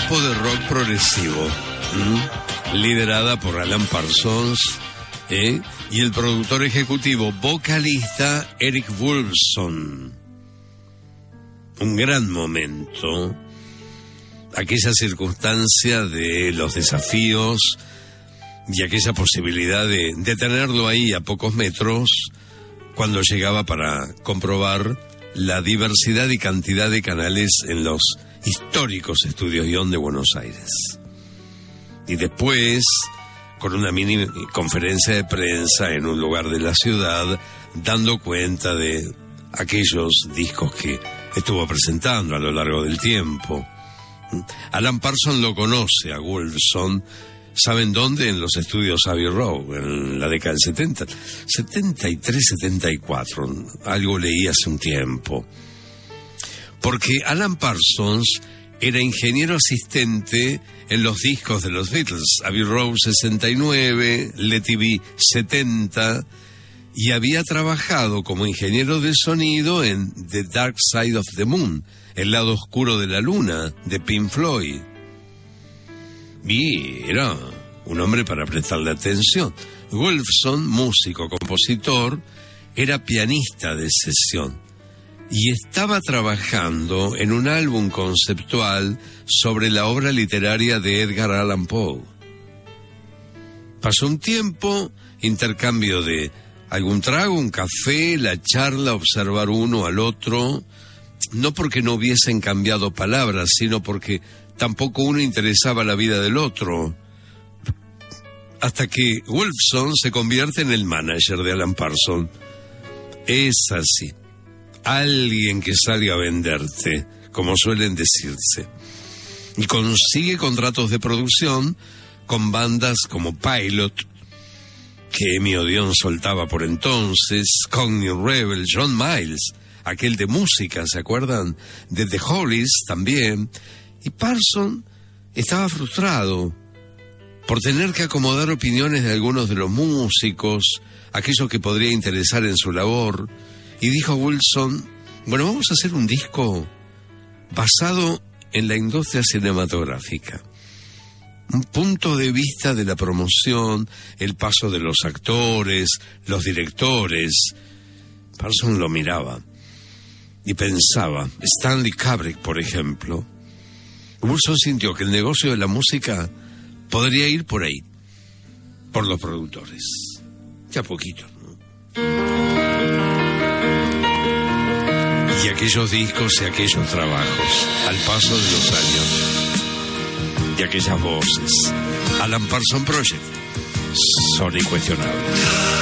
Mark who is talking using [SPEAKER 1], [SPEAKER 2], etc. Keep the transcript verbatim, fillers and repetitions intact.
[SPEAKER 1] grupo de rock progresivo, ¿m? liderada por Alan Parsons, ¿eh? y el productor ejecutivo vocalista Eric Woolfson. Un gran momento, aquella circunstancia de los desafíos y aquella posibilidad de, de tenerlo ahí a pocos metros cuando llegaba para comprobar la diversidad y cantidad de canales en los históricos estudios guión de Buenos Aires. Y después, con una mini conferencia de prensa en un lugar de la ciudad, dando cuenta de aquellos discos que estuvo presentando a lo largo del tiempo. Alan Parsons lo conoce a Woolfson. ¿Saben dónde? En los estudios Abbey Road, en la década del setenta. setenta y tres, setenta y cuatro. Algo leí hace un tiempo. Porque Alan Parsons era ingeniero asistente en los discos de los Beatles. Abbey Road sesenta y nueve, Let It Be setenta, y había trabajado como ingeniero de sonido en The Dark Side of the Moon, El lado oscuro de la luna, de Pink Floyd. Y era un hombre para prestarle atención. Woolfson, músico, compositor, era pianista de sesión y estaba trabajando en un álbum conceptual sobre la obra literaria de Edgar Allan Poe. Pasó un tiempo, intercambio de algún trago, un café, la charla, observar uno al otro, no porque no hubiesen cambiado palabras, sino porque tampoco uno interesaba la vida del otro, hasta que Woolfson se convierte en el manager de Alan Parsons. Es así, alguien que salga a venderte, como suelen decirse, y consigue contratos de producción con bandas como Pilot, que Emi Odeon soltaba por entonces, Cognitive Rebel, John Miles, aquel de música, ¿se acuerdan? De The Hollies también. Y Parsons estaba frustrado por tener que acomodar opiniones de algunos de los músicos, aquellos que podría interesar en su labor, y dijo a Woolfson: bueno, vamos a hacer un disco basado en la industria cinematográfica. Un punto de vista de la promoción, el paso de los actores, los directores. Parsons lo miraba y pensaba, Stanley Kubrick, por ejemplo. Woolfson sintió que el negocio de la música podría ir por ahí, por los productores. Ya poquito, ¿no? Y aquellos discos y aquellos trabajos, al paso de los años, y aquellas voces. Alan Parsons Project, son incuestionables.